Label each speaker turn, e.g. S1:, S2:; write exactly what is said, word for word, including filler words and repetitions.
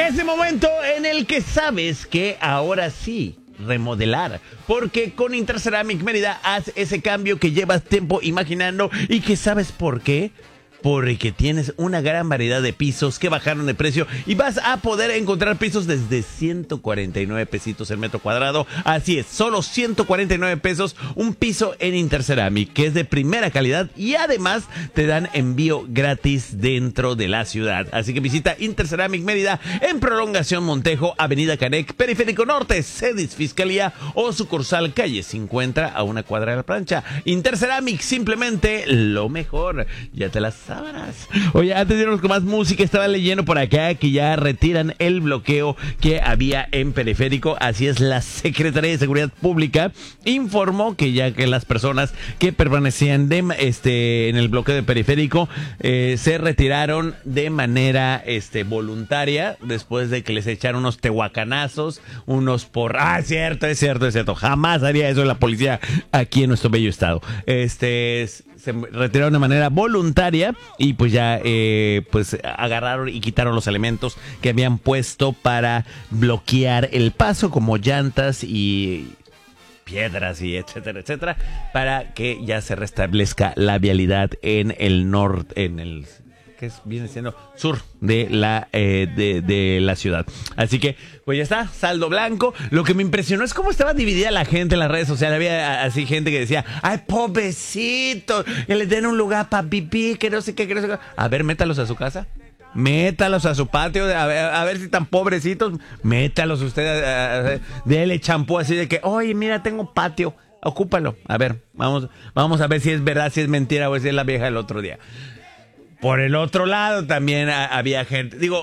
S1: Ese momento en el que sabes que ahora sí remodelar, porque con Interceramic Mérida haz ese cambio que llevas tiempo imaginando y que sabes por qué. Porque tienes una gran variedad de pisos que bajaron de precio y vas a poder encontrar pisos desde ciento cuarenta y nueve pesitos el metro cuadrado. Así es, solo ciento cuarenta y nueve pesos un piso en Interceramic, que es de primera calidad y además te dan envío gratis dentro de la ciudad. Así que visita Interceramic Mérida en Prolongación Montejo, Avenida Canec, Periférico Norte, Cedis Fiscalía o sucursal calle cincuenta a una cuadra de la plancha. Interceramic, simplemente lo mejor. Ya te las sábanas. Oye, antes de irnos con más música, estaba leyendo por acá que ya retiran el bloqueo que había en Periférico. Así es, la Secretaría de Seguridad Pública informó que ya que las personas que permanecían de, este, en el bloqueo de Periférico eh, se retiraron de manera este, voluntaria después de que les echaron unos tehuacanazos, unos por... Ah, es cierto, es cierto, es cierto. Jamás haría eso la policía aquí en nuestro bello estado. Este... Se retiraron de manera voluntaria y pues ya eh, pues agarraron y quitaron los elementos que habían puesto para bloquear el paso, como llantas y piedras y etcétera, etcétera, para que ya se restablezca la vialidad en el norte, en el que es, viene siendo sur de la eh, de, de la ciudad. Así que pues ya está, saldo blanco. Lo que me impresionó es cómo estaba dividida la gente en las redes sociales. Había así gente que decía, ay, pobrecito, que les den un lugar para pipí, que no sé qué, que no sé qué. A ver, métalos a su casa. Métalos a su patio, a ver, a ver si están pobrecitos. Métalos ustedes, a, a, a, dele champú así de que, oye, mira, tengo patio, ocúpalo. A ver, vamos, vamos a ver si es verdad, si es mentira o si es la vieja del otro día. Por el otro lado también a, había gente, digo,